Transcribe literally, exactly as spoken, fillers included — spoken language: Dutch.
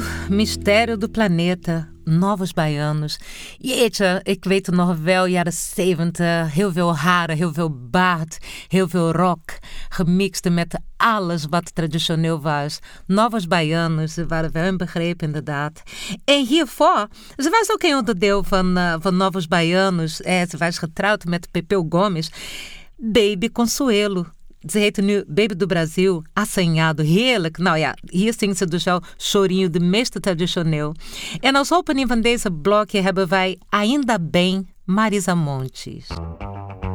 mistério do planeta, Novos Baianos. Jeetje, ik weet het nog wel, jaren zeventig, heel veel haren, heel veel baard, heel veel rock, gemixt met alles wat traditioneel was. Novos Baianos, ze waren wel een begrip inderdaad. En hiervoor, ze was ook een onderdeel van, uh, van Novos Baianos. Eh, ze was getrouwd met Pepeu Gomes. Baby Consuelo. Ze heette nu Baby do Brasil, assanhado, heerlijk. Nou ja, hier zingt ze dus al chorinho, de meest traditioneel. En als opening van deze blokje hebben wij Ainda Bem, Marisa Montes.